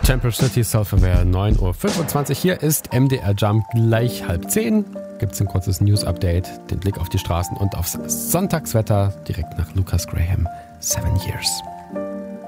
Temple City, Self-Aware, 9.25 Uhr. Hier ist MDR Jump gleich 9:30. Gibt es ein kurzes News-Update, den Blick auf die Straßen und aufs Sonntagswetter direkt nach Lucas Graham, 7 Years.